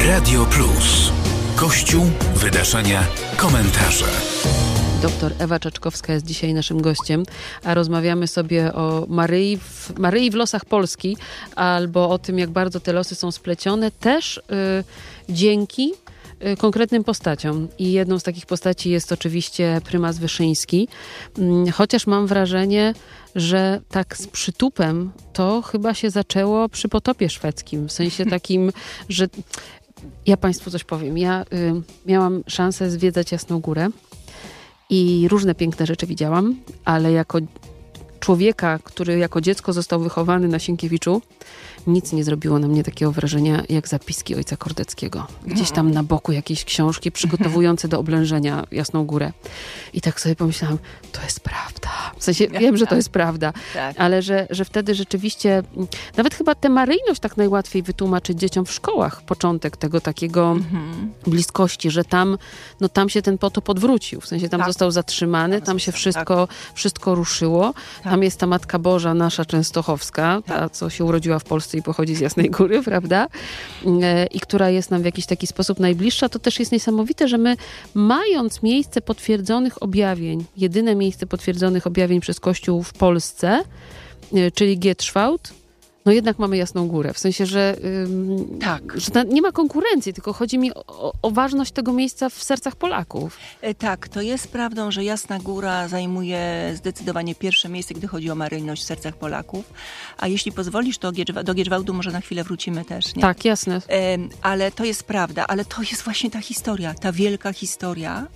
Radio Plus. Kościół, wydarzenia, komentarze. Doktor Ewa Czaczkowska jest dzisiaj naszym gościem, a rozmawiamy sobie o Maryi w losach Polski, albo o tym, jak bardzo te losy są splecione, też dzięki konkretnym postaciom. I jedną z takich postaci jest oczywiście prymas Wyszyński, chociaż mam wrażenie, że tak z przytupem to chyba się zaczęło przy potopie szwedzkim, w sensie takim, że ja Państwu coś powiem. Ja miałam szansę zwiedzać Jasną Górę i różne piękne rzeczy widziałam, ale jako człowieka, który jako dziecko został wychowany na Sienkiewiczu, nic nie zrobiło na mnie takiego wrażenia jak zapiski ojca Kordeckiego. Gdzieś tam na boku jakieś książki przygotowujące do oblężenia Jasną Górę. I tak sobie pomyślałam, to jest prawda. W sensie wiem, że to jest prawda, tak. Ale że wtedy rzeczywiście, nawet chyba tę maryjność tak najłatwiej wytłumaczyć dzieciom w szkołach. Początek tego takiego bliskości, że tam się ten potop odwrócił. W sensie tam został zatrzymany, tam się wszystko ruszyło. Tam jest ta Matka Boża nasza częstochowska, ta, co się urodziła w Polsce i pochodzi z Jasnej Góry, prawda? I która jest nam w jakiś taki sposób najbliższa. To też jest niesamowite, że my, mając miejsce potwierdzonych objawień, jedyne miejsce potwierdzonych objawień przez Kościół w Polsce, czyli Gietrzwałd, no jednak mamy Jasną Górę. W sensie, że nie ma konkurencji, tylko chodzi mi o ważność tego miejsca w sercach Polaków. Tak, to jest prawdą, że Jasna Góra zajmuje zdecydowanie pierwsze miejsce, gdy chodzi o maryjność w sercach Polaków. A jeśli pozwolisz, to do Gietrzwałdu może na chwilę wrócimy też, nie? Tak, jasne. Ale to jest prawda, ale to jest właśnie ta historia, ta wielka historia.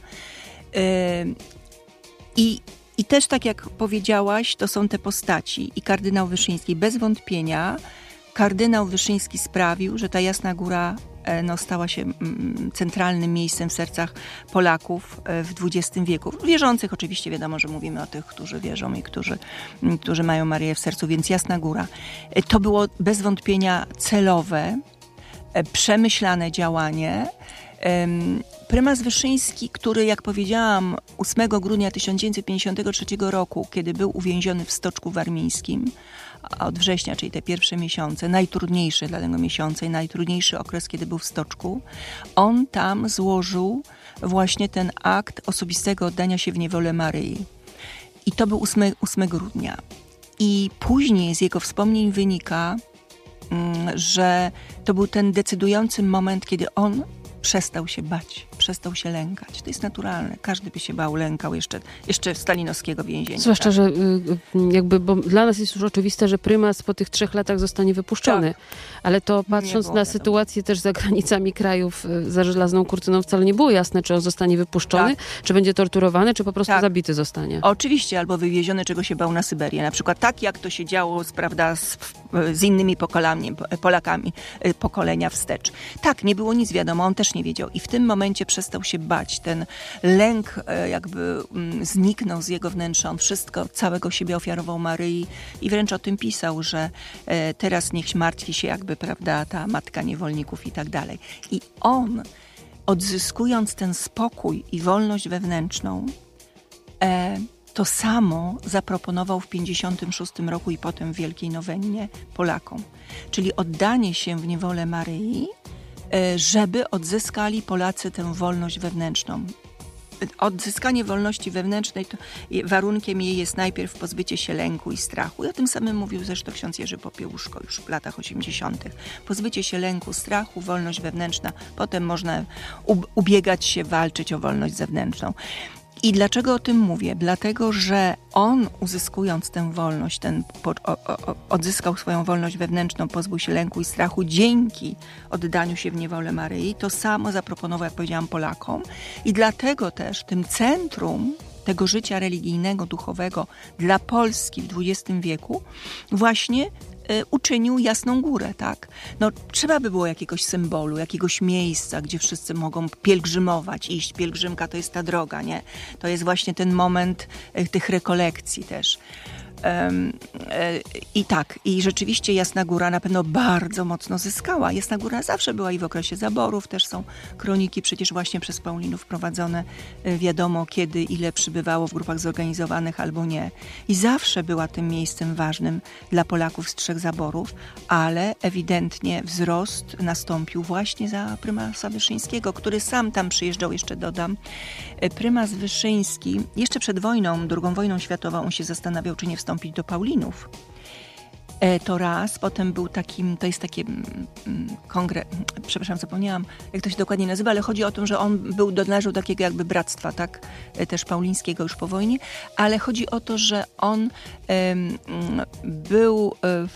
I też, tak jak powiedziałaś, to są te postaci. I kardynał Wyszyński, bez wątpienia, kardynał Wyszyński sprawił, że ta Jasna Góra stała się centralnym miejscem w sercach Polaków w XX wieku. Wierzących oczywiście, wiadomo, że mówimy o tych, którzy wierzą i którzy mają Maryję w sercu, więc Jasna Góra. To było bez wątpienia celowe, przemyślane działanie. Prymas Wyszyński, który, jak powiedziałam, 8 grudnia 1953 roku, kiedy był uwięziony w Stoczku Warmińskim, od września, czyli te pierwsze miesiące, najtrudniejsze dla tego miesiąca i najtrudniejszy okres, kiedy był w Stoczku, on tam złożył właśnie ten akt osobistego oddania się w niewolę Maryi. I to był 8 grudnia. I później z jego wspomnień wynika, że to był ten decydujący moment, kiedy on przestał się bać, przestał się lękać. To jest naturalne. Każdy by się bał, lękał jeszcze stalinowskiego więzienia. Zwłaszcza, że bo dla nas jest już oczywiste, że prymas po tych 3 latach zostanie wypuszczony. Tak. Ale to patrząc na sytuację też za granicami krajów za żelazną kurtyną wcale nie było jasne, czy on zostanie wypuszczony, czy będzie torturowany, czy po prostu zabity zostanie. Oczywiście, albo wywieziony, czego się bał na Syberię. Na przykład tak, jak to się działo z innymi Polakami pokolenia wstecz. Tak, nie było nic wiadomo, on też nie wiedział. I w tym momencie przestał się bać. Ten lęk jakby zniknął z jego wnętrza. On całego siebie ofiarował Maryi i wręcz o tym pisał, że teraz niech martwi się jakby, prawda, ta matka niewolników i tak dalej. I on, odzyskując ten spokój i wolność wewnętrzną, to samo zaproponował w 1956 roku i potem w Wielkiej Nowennie Polakom. Czyli oddanie się w niewolę Maryi, żeby odzyskali Polacy tę wolność wewnętrzną. Odzyskanie wolności wewnętrznej, to warunkiem jej jest najpierw pozbycie się lęku i strachu. I o tym samym mówił zresztą ksiądz Jerzy Popiełuszko już w latach 80. Pozbycie się lęku, strachu, wolność wewnętrzna. Potem można ubiegać się, walczyć o wolność zewnętrzną. I dlaczego o tym mówię? Dlatego, że on, uzyskując tę wolność, odzyskał swoją wolność wewnętrzną, pozbył się lęku i strachu dzięki oddaniu się w niewolę Maryi. To samo zaproponował, jak powiedziałam, Polakom. I dlatego też tym centrum tego życia religijnego, duchowego dla Polski w XX wieku właśnie uczynił Jasną Górę, tak? No, trzeba by było jakiegoś symbolu, jakiegoś miejsca, gdzie wszyscy mogą pielgrzymować, iść. Pielgrzymka to jest ta droga, nie? To jest właśnie ten moment tych rekolekcji też. I tak, i rzeczywiście Jasna Góra na pewno bardzo mocno zyskała. Jasna Góra zawsze była i w okresie zaborów, też są kroniki przecież właśnie przez Paulinów prowadzone, wiadomo kiedy, ile przybywało w grupach zorganizowanych albo nie. I zawsze była tym miejscem ważnym dla Polaków z 3 zaborów, ale ewidentnie wzrost nastąpił właśnie za prymasa Wyszyńskiego, który sam tam przyjeżdżał, jeszcze dodam. Prymas Wyszyński, jeszcze przed wojną, II wojną światową, on się zastanawiał, czy nie wstąpić do Paulinów. To raz, potem był takim, to jest takie kongres, przepraszam, zapomniałam, jak to się dokładnie nazywa, ale chodzi o to, że on należał do takiego jakby bractwa, tak, też paulińskiego już po wojnie, ale chodzi o to, że on był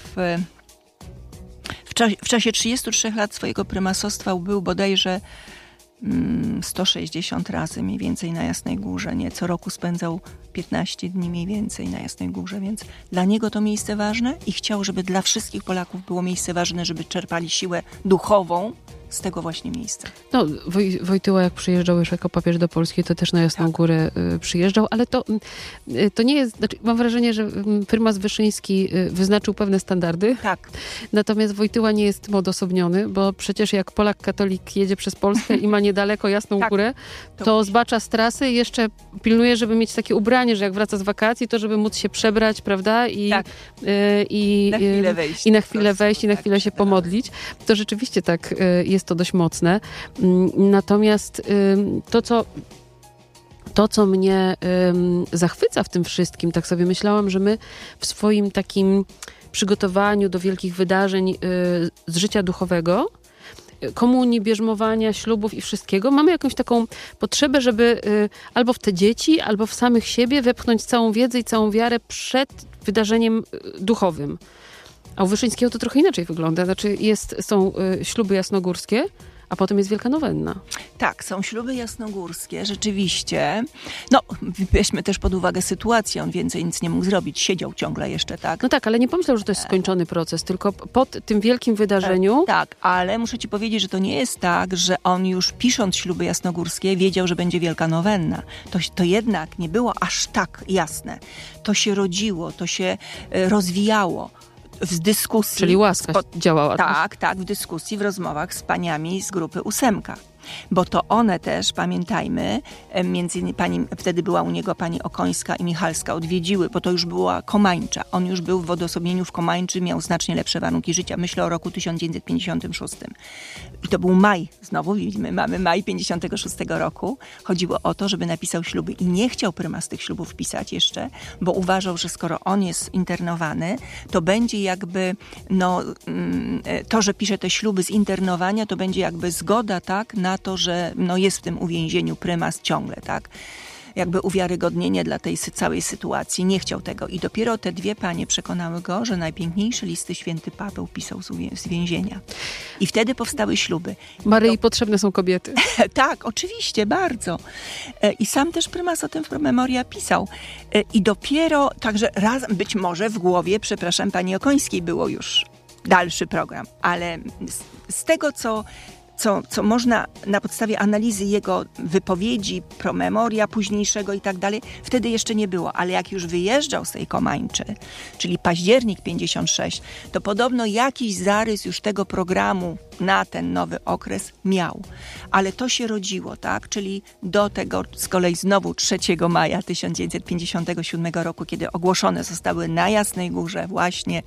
w czasie 33 lat swojego prymasostwa był bodajże 160 razy mniej więcej na Jasnej Górze, nie? Co roku spędzał 15 dni mniej więcej na Jasnej Górze, więc dla niego to miejsce ważne i chciał, żeby dla wszystkich Polaków było miejsce ważne, żeby czerpali siłę duchową z tego właśnie miejsca. No, Wojtyła jak przyjeżdżał już jako papież do Polski, to też na Jasną Górę przyjeżdżał, ale to nie jest, znaczy mam wrażenie, że prymas Wyszyński wyznaczył pewne standardy. Tak. Natomiast Wojtyła nie jest tym odosobniony, bo przecież jak Polak katolik jedzie przez Polskę i ma niedaleko Jasną Górę, to zbacza z trasy i jeszcze pilnuje, żeby mieć takie ubranie, że jak wraca z wakacji, to żeby móc się przebrać, prawda? I na chwilę wejść. I na chwilę wejść, i na chwilę się pomodlić. To rzeczywiście tak jest to dość mocne. Natomiast to, co mnie zachwyca w tym wszystkim, tak sobie myślałam, że my w swoim takim przygotowaniu do wielkich wydarzeń z życia duchowego, komunii, bierzmowania, ślubów i wszystkiego, mamy jakąś taką potrzebę, żeby albo w te dzieci, albo w samych siebie wepchnąć całą wiedzę i całą wiarę przed wydarzeniem duchowym. A u Wyszyńskiego to trochę inaczej wygląda. Znaczy są śluby jasnogórskie, a potem jest Wielka Nowenna. Tak, są śluby jasnogórskie, rzeczywiście. No, weźmy też pod uwagę sytuację, on więcej nic nie mógł zrobić, siedział ciągle jeszcze, tak? No tak, ale nie pomyślał, że to jest skończony proces, tylko pod tym wielkim wydarzeniu... Tak, ale muszę ci powiedzieć, że to nie jest tak, że on już pisząc śluby jasnogórskie wiedział, że będzie Wielka Nowenna. To jednak nie było aż tak jasne. To się rodziło, to się rozwijało. W dyskusji... Czyli łaska działała. Tak, w dyskusji, w rozmowach z paniami z grupy 8. Bo to one też, pamiętajmy, między innymi wtedy była u niego pani Okońska i Michalska, odwiedziły, bo to już była Komańcza. On już był w odosobnieniu w Komańczy, miał znacznie lepsze warunki życia. Myślę o roku 1956. I to był maj, znowu widzimy, mamy maj 56 roku. Chodziło o to, żeby napisał śluby i nie chciał prymas tych ślubów pisać jeszcze, bo uważał, że skoro on jest internowany, to będzie jakby, to, że pisze te śluby z internowania, to będzie jakby zgoda, tak, na to, że jest w tym uwięzieniu prymas ciągle, tak? Jakby uwiarygodnienie dla tej całej sytuacji. Nie chciał tego. I dopiero te 2 panie przekonały go, że najpiękniejsze listy święty Paweł pisał z więzienia. I wtedy powstały śluby. Maryi potrzebne są kobiety. Tak, oczywiście, bardzo. I sam też prymas o tym w Promemoria pisał. I dopiero, także razem, być może w głowie, przepraszam, pani Okońskiej było już dalszy program. Ale z tego, co można na podstawie analizy jego wypowiedzi, promemoria późniejszego i tak dalej, wtedy jeszcze nie było. Ale jak już wyjeżdżał z tej Komańczy, czyli październik 56, to podobno jakiś zarys już tego programu na ten nowy okres miał. Ale to się rodziło, tak? Czyli do tego z kolei znowu 3 maja 1957 roku, kiedy ogłoszone zostały na Jasnej Górze właśnie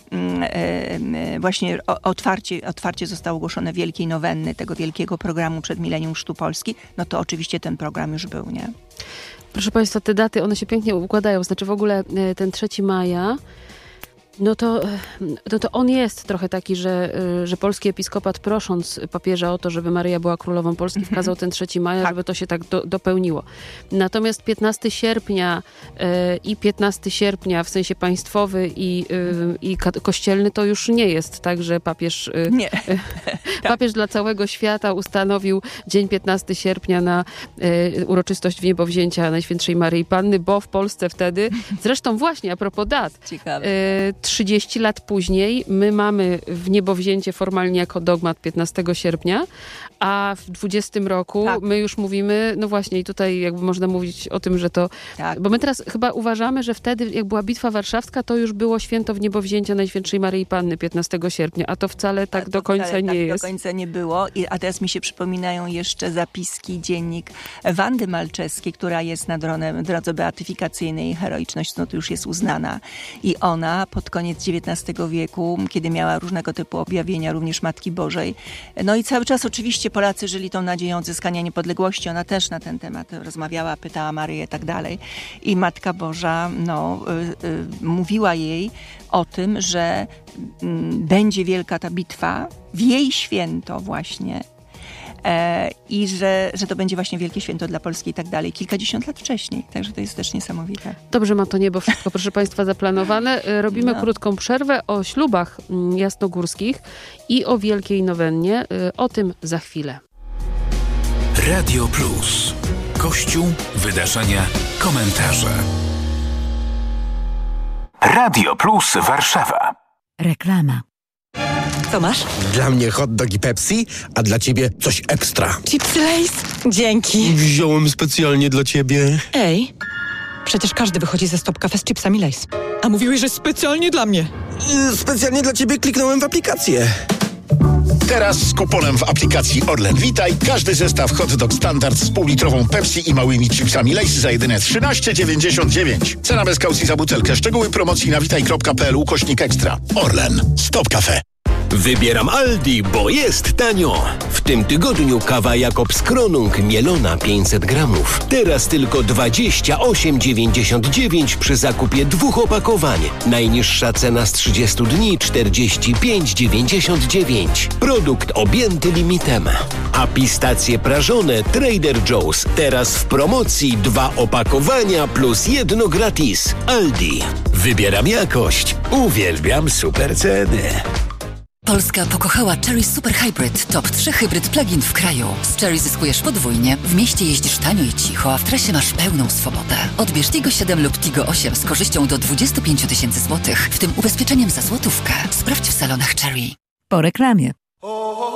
otwarcie zostało ogłoszone Wielkiej Nowenny, tego wielkiego programu przed milenium Chrztu Polski, no to oczywiście ten program już był, nie? Proszę Państwa, te daty, one się pięknie układają. Znaczy w ogóle ten 3 maja, no to on jest trochę taki, że polski episkopat, prosząc papieża o to, żeby Maryja była królową Polski, wskazał ten 3 maja, tak, żeby to się tak dopełniło. Natomiast 15 sierpnia i 15 sierpnia w sensie państwowy i kościelny to już nie jest tak, że papież, papież dla całego świata ustanowił dzień 15 sierpnia na uroczystość wniebowzięcia Najświętszej Maryi Panny, bo w Polsce wtedy, zresztą właśnie a propos dat, ciekawe. 30 lat później my mamy w niebowzięcie formalnie jako dogmat 15 sierpnia, a w 20 roku my już mówimy, no właśnie i tutaj jakby można mówić o tym, że to... Tak. Bo my teraz chyba uważamy, że wtedy jak była Bitwa Warszawska, to już było święto wniebowzięcia Najświętszej Maryi Panny 15 sierpnia, a to wcale tak do końca nie jest. Do końca nie było. A teraz mi się przypominają jeszcze zapiski, dziennik Wandy Malczewskiej, która jest na drodze beatyfikacyjnej. Heroiczność no to już jest uznana. I ona pod koniec XIX wieku, kiedy miała różnego typu objawienia, również Matki Bożej. No i cały czas oczywiście Polacy żyli tą nadzieją odzyskania niepodległości. Ona też na ten temat rozmawiała, pytała Maryję i tak dalej. I Matka Boża mówiła jej o tym, że będzie wielka ta bitwa w jej święto właśnie i że to będzie właśnie wielkie święto dla Polski i tak dalej. Kilkadziesiąt lat wcześniej. Także to jest też niesamowite. Dobrze ma to niebo wszystko, proszę Państwa, zaplanowane. Robimy krótką przerwę o ślubach jasnogórskich i o Wielkiej Nowennie. O tym za chwilę. Radio Plus. Kościół, wydarzenia, komentarze. Radio Plus Warszawa. Reklama. Co masz? Dla mnie hot dog i Pepsi, a dla ciebie coś ekstra. Chipsy Lay's? Dzięki. Wziąłem specjalnie dla ciebie. Ej, przecież każdy wychodzi ze Stop Cafe z chipsami Lay's. A mówiłeś, że specjalnie dla mnie. Specjalnie dla ciebie kliknąłem w aplikację. Teraz z kuponem w aplikacji Orlen Witaj każdy zestaw hot dog standard z półlitrową Pepsi i małymi chipsami Lay's za jedyne 13,99. Cena bez kaucji za butelkę. Szczegóły promocji na witaj.pl/ekstra. Orlen. Stop Cafe. Wybieram Aldi, bo jest tanio. W tym tygodniu kawa Jakobs Kronung mielona 500 gramów. Teraz tylko 28,99 przy zakupie 2 opakowań. Najniższa cena z 30 dni 45,99. Produkt objęty limitem. A pistacje prażone Trader Joe's. Teraz w promocji 2 opakowania plus 1 gratis. Aldi. Wybieram jakość. Uwielbiam super ceny. Polska pokochała Chery Super Hybrid, top 3 hybryd plug-in w kraju. Z Chery zyskujesz podwójnie. W mieście jeździsz tanio i cicho, a w trasie masz pełną swobodę. Odbierz Tigo 7 lub Tigo 8 z korzyścią do 25 000 złotych, w tym ubezpieczeniem za złotówkę. Sprawdź w salonach Chery. Po reklamie.